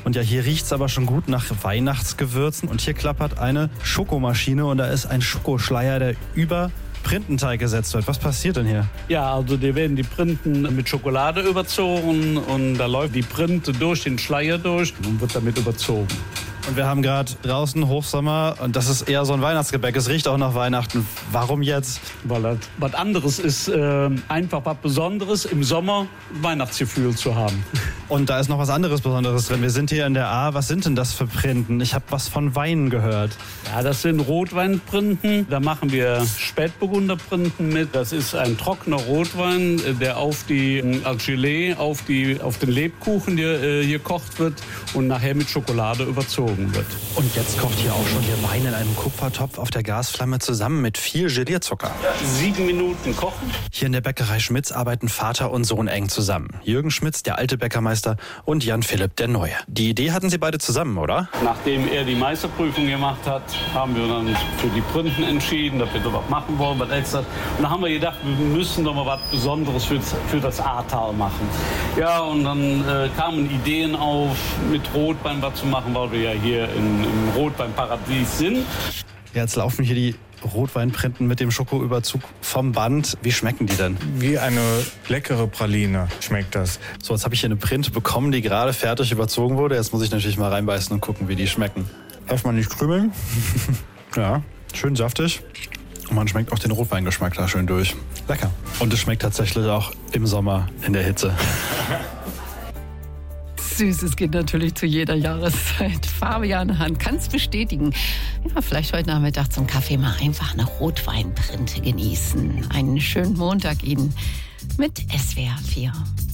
Und ja, hier riecht's aber schon gut nach Weihnachtsgewürzen. Und hier klappert eine Schokomaschine und da ist ein Schokoschleier, der über Printenteig gesetzt wird. Was passiert denn hier? Ja, also die werden die Printen mit Schokolade überzogen und da läuft die Printe durch den Schleier durch und wird damit überzogen. Und wir haben gerade draußen Hochsommer und das ist eher so ein Weihnachtsgebäck. Es riecht auch nach Weihnachten. Warum jetzt? Weil das was anderes ist, einfach was Besonderes im Sommer Weihnachtsgefühl zu haben. Und da ist noch was anderes Besonderes drin. Wir sind hier in der A. Was sind denn das für Printen? Ich habe was von Wein gehört. Ja, das sind Rotweinprinten. Da machen wir Spätburgunderprinten mit. Das ist ein trockener Rotwein, der als Gelee auf den Lebkuchen gekocht wird und nachher mit Schokolade überzogen wird. Und jetzt kocht hier auch schon der Wein in einem Kupfertopf auf der Gasflamme zusammen mit viel Gelierzucker. 7 Minuten kochen. Hier in der Bäckerei Schmitz arbeiten Vater und Sohn eng zusammen. Jürgen Schmitz, der alte Bäckermeister, und Jan Philipp, der Neue. Die Idee hatten sie beide zusammen, oder? Nachdem er die Meisterprüfung gemacht hat, haben wir dann für die Printen entschieden, dass wir da was machen wollen, was extra. Und da haben wir gedacht, wir müssen doch mal was Besonderes für das Ahrtal machen. Ja, und dann kamen Ideen auf, mit Rotwein was zu machen, weil wir ja hier im Rotweinparadies sind. Jetzt laufen hier die Rotweinprinten mit dem Schokoüberzug vom Band. Wie schmecken die denn? Wie eine leckere Praline schmeckt das. So, jetzt habe ich hier eine Print bekommen, die gerade fertig überzogen wurde. Jetzt muss ich natürlich mal reinbeißen und gucken, wie die schmecken. Erstmal nicht krümeln. Ja, schön saftig. Und man schmeckt auch den Rotweingeschmack da schön durch. Lecker. Und es schmeckt tatsächlich auch im Sommer in der Hitze. Süßes geht natürlich zu jeder Jahreszeit. Fabian Hahn kann es bestätigen. Ja, vielleicht heute Nachmittag zum Kaffee mal einfach eine Rotweinprinte genießen. Einen schönen Montag Ihnen mit SWR 4.